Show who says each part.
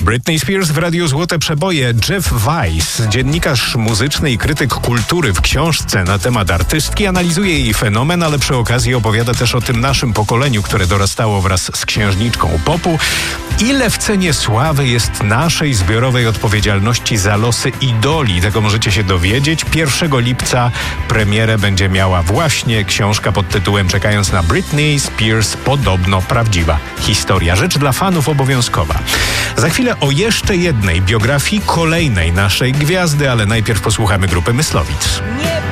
Speaker 1: Britney Spears w Radiu Złote Przeboje. Jeff Weiss, dziennikarz muzyczny i krytyk kultury, w książce na temat artystki analizuje jej fenomen, ale przy okazji opowiada też o tym naszym pokoleniu, które dorastało wraz z księżniczką popu. Ile w cenie sławy jest naszej zbiorowej odpowiedzialności za losy idoli? Tego możecie się dowiedzieć. 1 lipca premierę będzie miała właśnie książka pod tytułem Czekając na Britney Spears, podobno prawdziwa historia. Rzecz dla fanów obowiązkowa. Za chwilę o jeszcze jednej biografii kolejnej naszej gwiazdy, ale najpierw posłuchamy grupy Myslowic.